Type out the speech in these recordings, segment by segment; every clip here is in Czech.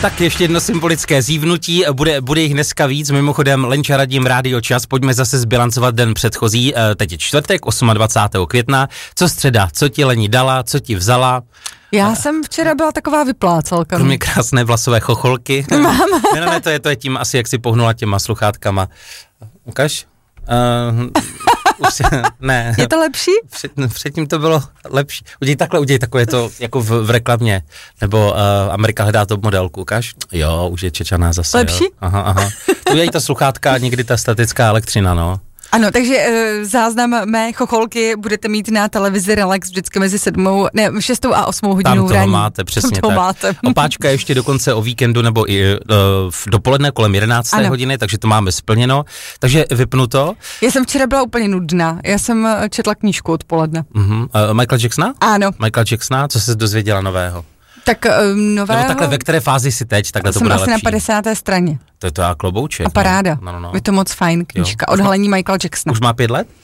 Tak ještě jedno symbolické zívnutí, bude jich dneska víc, mimochodem Lenča Radim Rádio Čas, pojďme zase zbilancovat den předchozí, teď je čtvrtek, 28. května, co středa, co ti Leni dala, co ti vzala? Já jsem včera byla taková vyplácelka. Kromě krásné vlasové chocholky. Mám. Ne, to je tím asi, jak si pohnula těma sluchátkama. Ukaž? Ne. Je to lepší? Předtím to bylo lepší. Udělej takové to jako v reklamě. Nebo Amerika hledá top modelku, ukaž? Jo, už je čečaná zase. Lepší? Jo. Aha. Udělej ta sluchátka, někdy ta statická elektřina, no. Ano, takže záznam mé chocholky budete mít na televizi Relax vždycky mezi 6 a 8 hodinou ráno. Tam toho máte, přesně tak. Máte. Opáčka ještě dokonce o víkendu nebo i v dopoledne kolem 11. hodiny, takže to máme splněno. Takže vypnuto. Já jsem včera byla úplně nudná. Já jsem četla knížku odpoledne. Michael Jacksona? Ano. Michael Jacksona, co se dozvěděla nového? Tak nového... Nebo takhle, ve které fázi si teď, takhle to bude lepší. Jsem asi na 50. straně. To je klobouček. A paráda. No. Je to moc fajn knížka. Odhalení Michael Jacksona. Už má 5 let?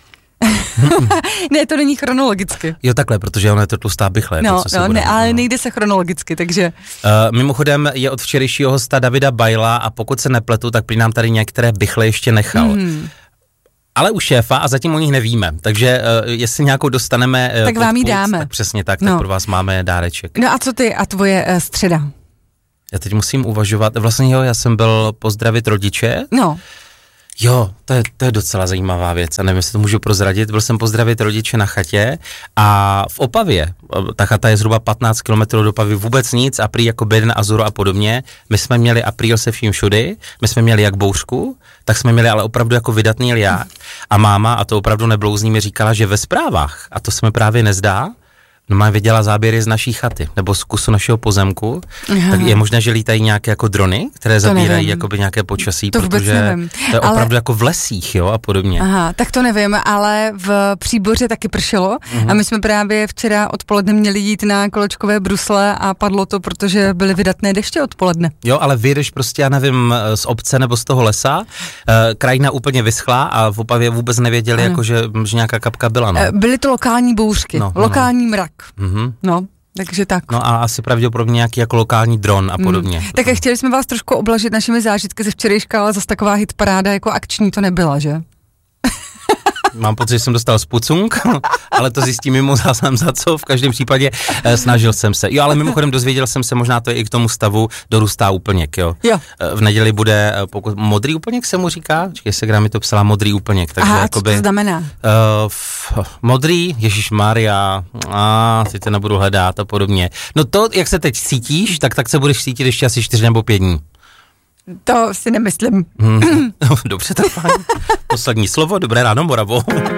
Ne, to není chronologicky. Jo, takhle, protože ono je to tlustá bychle. Ale nejde se chronologicky, takže... Mimochodem je od včerejšího hosta Davida Bajla a pokud se nepletu, tak prý nám tady některé bychle ještě nechal. Ale u šéfa a zatím o nich nevíme, takže jestli nějakou dostaneme... tak vám ji dáme. Tak přesně tak pro vás máme dáreček. No a co ty a tvoje středa? Já teď musím uvažovat, vlastně já jsem byl pozdravit rodiče. No. Jo, to je docela zajímavá věc a nevím, jestli to můžu prozradit. Byl jsem pozdravit rodiče na chatě a v Opavě, ta chata je zhruba 15 km do Opavy, vůbec nic a prý jako Beden Azuro a podobně. My jsme měli apríl se vším všudy, my jsme měli jak bouřku, tak jsme měli ale opravdu jako vydatný liák a máma, a to opravdu neblouzní, mi říkala, že ve zprávách, a to se mi právě nezdá, má viděla záběry z naší chaty, nebo z kusu našeho pozemku, tak je možné, že lítají nějaké jako drony, které zabírají jakoby nějaké počasí, to protože to je opravdu jako v lesích, jo, a podobně. Aha, tak to nevím, ale v Příboře taky pršelo a my jsme právě včera odpoledne měli jít na kolečkové brusle a padlo to, protože byly vydatné deště odpoledne. Jo, ale vyjdeš prostě, já nevím, z obce nebo z toho lesa, krajina úplně vyschla a v Opavě vůbec nevěděli, jako, že nějaká kapka byla. No. Byly to lokální bouřky, lokální mrak. No, takže tak. No a asi pravděpodobně nějaký jako lokální dron a podobně. Tak chtěli jsme vás trošku oblažit našimi zážitky ze včerejška, ale zase taková hitparáda jako akční to nebyla, že? Mám pocit, že jsem dostal spucung, ale to zjistím mimo záznam za co, v každém případě snažil jsem se. Jo, ale mimochodem dozvěděl jsem se, možná to je i k tomu stavu, dorůstá úplněk, jo. V neděli bude, modrý úplněk se mu říká, Instagram mi to psala modrý úplněk. Takže aha, jakoby, co to znamená? Modrý, Ježišmarja, si to nebudu hledat a podobně. No to, jak se teď cítíš, tak se budeš cítit ještě asi 4 nebo 5 dní. To si nemyslím. Dobře, tak fajn. Poslední slovo, dobré ráno, Moravo.